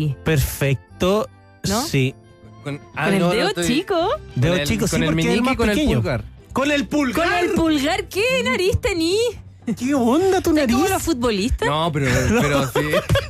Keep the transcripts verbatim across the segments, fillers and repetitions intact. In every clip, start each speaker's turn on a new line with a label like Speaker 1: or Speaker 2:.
Speaker 1: así.
Speaker 2: Perfecto.
Speaker 1: ¿No?
Speaker 2: Sí.
Speaker 3: Con,
Speaker 1: ¿Con el
Speaker 3: no, no
Speaker 1: dedo
Speaker 3: estoy-
Speaker 1: chico?
Speaker 2: Dedo
Speaker 3: con el-
Speaker 2: chico, sí,
Speaker 3: con el
Speaker 2: porque es el
Speaker 3: meñique
Speaker 2: más
Speaker 3: y con el
Speaker 2: pequeño.
Speaker 3: pulgar.
Speaker 2: Con el pulgar.
Speaker 1: ¿Con el pulgar? ¿Qué nariz tení?
Speaker 2: ¿Qué onda tu
Speaker 1: ¿Es
Speaker 2: nariz?
Speaker 1: como los futbolistas?
Speaker 3: No, pero, pero sí.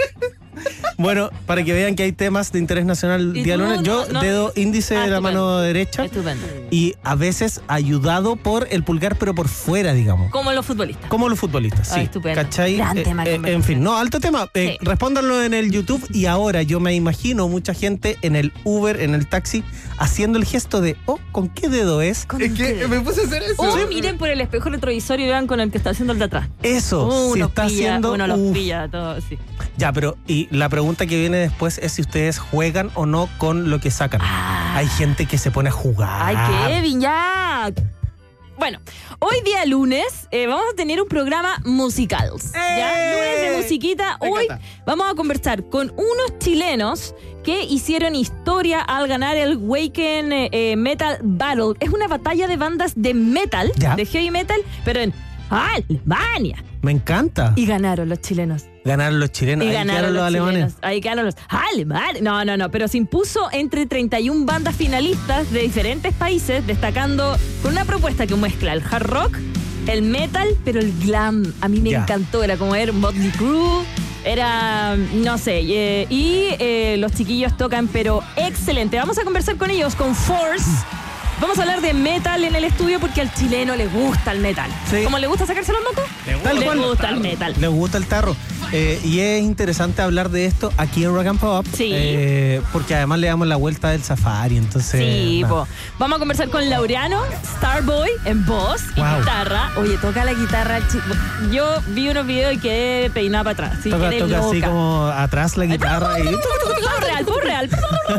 Speaker 2: Bueno, para que vean que hay temas de interés nacional
Speaker 1: ¿Y
Speaker 2: día
Speaker 1: tú?
Speaker 2: lunes, yo
Speaker 1: No, no.
Speaker 2: dedo índice
Speaker 1: Ah,
Speaker 2: de la
Speaker 1: estupendo.
Speaker 2: mano derecha
Speaker 1: Estupendo.
Speaker 2: y a veces ayudado por el pulgar, pero por fuera, digamos.
Speaker 1: Como los futbolistas.
Speaker 2: Como los futbolistas,
Speaker 1: Ah,
Speaker 2: sí.
Speaker 1: estupendo.
Speaker 2: ¿Cachai?
Speaker 1: Gran
Speaker 2: Eh,
Speaker 1: tema de
Speaker 2: eh,
Speaker 1: conversación.
Speaker 2: en fin, no, alto tema. Eh,
Speaker 1: Sí.
Speaker 2: Respóndanlo en el YouTube y ahora yo me imagino mucha gente en el Uber, en el taxi, haciendo el gesto de, oh, ¿con qué dedo es?
Speaker 1: ¿Con
Speaker 3: Es
Speaker 1: qué?
Speaker 3: que me puse a hacer eso.
Speaker 1: O miren por el espejo retrovisor y vean con el que está haciendo el de atrás.
Speaker 2: Eso,
Speaker 1: Uno
Speaker 2: si
Speaker 1: los
Speaker 2: está
Speaker 1: pilla,
Speaker 2: haciendo...
Speaker 1: uno los
Speaker 2: uf.
Speaker 1: pilla, todo, sí.
Speaker 2: Ya, pero y la pregunta que viene después es si ustedes juegan o no con lo que sacan.
Speaker 1: Ah.
Speaker 2: Hay gente que se pone a jugar.
Speaker 1: Ay, Kevin, ya. Bueno, hoy día lunes eh, vamos a tener un programa musical. ¿Ya?
Speaker 2: ¡Eh!
Speaker 1: Lunes de musiquita.
Speaker 3: Me
Speaker 1: Hoy
Speaker 3: encanta.
Speaker 1: vamos a conversar con unos chilenos que hicieron historia al ganar el Wacken eh, eh, Metal Battle. Es una batalla de bandas de metal,
Speaker 2: Ya.
Speaker 1: de heavy metal, pero en Alemania.
Speaker 2: Me encanta.
Speaker 1: Y ganaron los chilenos.
Speaker 2: Ganaron los chilenos.
Speaker 1: Y
Speaker 2: Ahí
Speaker 1: ganaron
Speaker 2: quedaron
Speaker 1: los,
Speaker 2: los alemanes.
Speaker 1: chilenos. Ahí quedaron los alemanes. No, no, no. Pero se impuso entre treinta y una bandas finalistas de diferentes países, destacando con una propuesta que mezcla el hard rock, el metal, pero el glam. A mí me
Speaker 2: Ya.
Speaker 1: encantó. Era como ver Motley Crue. Era, no sé. eh, y eh, los chiquillos tocan, pero excelente. Vamos a conversar con ellos, con Force. Vamos a hablar de metal en el estudio porque al chileno le gusta el metal.
Speaker 2: Sí.
Speaker 1: ¿Cómo le gusta sacarse los mocos?
Speaker 2: Tal
Speaker 1: Le
Speaker 2: cual.
Speaker 1: gusta el metal.
Speaker 2: Les gusta el tarro. Eh, y es interesante hablar de esto aquí en Rock and Pop.
Speaker 1: Sí.
Speaker 2: eh, porque además le damos la vuelta del safari. Entonces.
Speaker 1: Sí,
Speaker 2: nada.
Speaker 1: po. Vamos a conversar con Laureano, Starboy, en voz y
Speaker 2: Wow.
Speaker 1: guitarra. Oye, toca la guitarra. chi- Yo vi unos videos y quedé peinada para atrás. Sí,
Speaker 2: Toca,
Speaker 1: quedé
Speaker 2: toca así
Speaker 1: loca.
Speaker 2: como atrás la guitarra y.
Speaker 1: Todo real, todo real.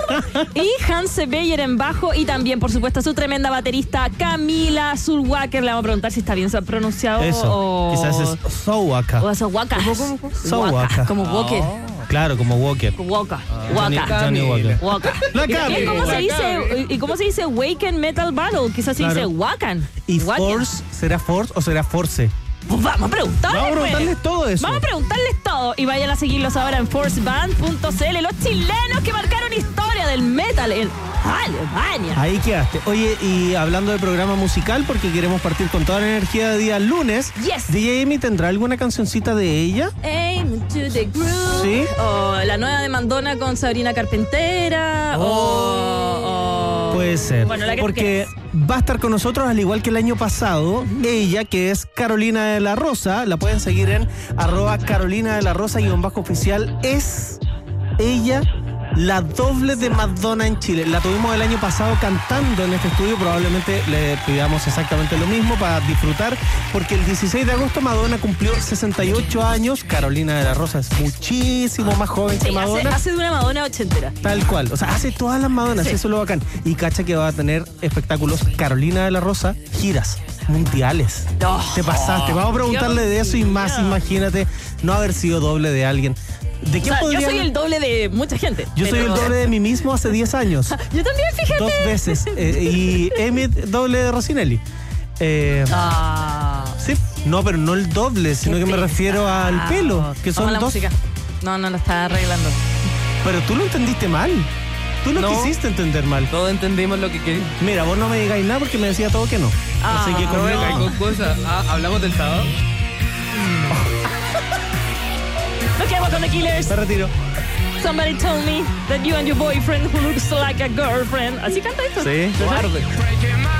Speaker 1: Y Hans Beyer en bajo y también, por supuesto, su tremenda baterista Camila Zulwacker. Le vamos a preguntar si está bien pronunciado
Speaker 2: Eso.
Speaker 1: o...
Speaker 2: Quizás es Sowaka.
Speaker 1: O eso, Waka.
Speaker 2: Sowaka.
Speaker 1: Como Walker.
Speaker 2: Claro, como Walker.
Speaker 1: Waka.
Speaker 2: Johnny,
Speaker 1: Waka.
Speaker 2: Johnny Walker.
Speaker 1: Waka.
Speaker 2: La
Speaker 1: Y también,
Speaker 2: Cami.
Speaker 1: ¿cómo se
Speaker 3: La
Speaker 1: dice? ¿Y cómo se dice Waken Metal Battle? Quizás se
Speaker 2: Claro.
Speaker 1: dice Wakan.
Speaker 2: ¿Y
Speaker 1: Wacken.
Speaker 2: Force será Force o será Force?
Speaker 1: Pues vamos a preguntarles.
Speaker 2: Vamos a
Speaker 1: pues.
Speaker 2: preguntarles todo eso.
Speaker 1: Vamos a preguntarles todo. Y vayan a seguirlos ahora en forceband punto c l. Los chilenos que marcaron historia del metal en Alemania.
Speaker 2: Ahí quedaste. Oye, y hablando de programa musical, porque queremos partir con toda la energía de día lunes.
Speaker 1: Yes.
Speaker 2: D J Amy, ¿tendrá alguna cancioncita de ella?
Speaker 1: Aim to the groove.
Speaker 2: Sí.
Speaker 1: O la nueva de Madonna con Sabrina Carpentera. O, o-
Speaker 2: Puede ser.
Speaker 1: Bueno, la que
Speaker 2: porque va a estar con nosotros al igual que el año pasado. Ella, que es Carolina de la Rosa. La pueden seguir en arroba Carolina de la Rosa guión bajo oficial. Es ella la doble de Madonna en Chile. La tuvimos el año pasado cantando en este estudio. Probablemente le pidamos exactamente lo mismo para disfrutar, porque el dieciséis de agosto Madonna cumplió sesenta y ocho años. Carolina de la Rosa es muchísimo más joven que
Speaker 1: Sí, hace,
Speaker 2: Madonna.
Speaker 1: hace de una Madonna ochentera.
Speaker 2: Tal cual, o sea, hace todas las Madonas,
Speaker 1: Sí.
Speaker 2: eso es lo bacán. Y cacha que va a tener espectáculos Carolina de la Rosa, giras mundiales.
Speaker 1: Oh,
Speaker 2: Te pasaste, vamos a preguntarle de eso y más,
Speaker 1: mío.
Speaker 2: imagínate no haber sido doble de alguien. ¿De
Speaker 1: O
Speaker 2: quién
Speaker 1: sea, yo
Speaker 2: podría
Speaker 1: soy el doble de mucha gente.
Speaker 2: Yo soy el
Speaker 1: pero-
Speaker 2: doble de mí mismo hace diez años,
Speaker 1: Yo también, fíjate.
Speaker 2: dos veces. eh, y Emmett doble de Rosinelli. Eh,
Speaker 1: Ah.
Speaker 2: sí, no, pero no el doble, sino que me
Speaker 1: Qué
Speaker 2: refiero al
Speaker 1: pesado.
Speaker 2: pelo, que
Speaker 1: Vamos
Speaker 2: son
Speaker 1: a la
Speaker 2: dos.
Speaker 1: música. No, no lo está arreglando.
Speaker 2: Pero tú lo entendiste mal. Tú lo
Speaker 3: No.
Speaker 2: quisiste entender mal.
Speaker 3: Todos entendimos lo que quería.
Speaker 2: Mira, vos no me digáis nada porque me decía todo que no.
Speaker 1: Ah,
Speaker 2: Así que
Speaker 3: No
Speaker 2: conmigo-
Speaker 3: venga con cosas. Ah, hablamos del sábado.
Speaker 1: Nos quedamos con The Killers.
Speaker 2: Me retiro.
Speaker 1: Somebody told me that you and your boyfriend who looks like a girlfriend. Así canta esto.
Speaker 2: Sí.
Speaker 3: Guarde.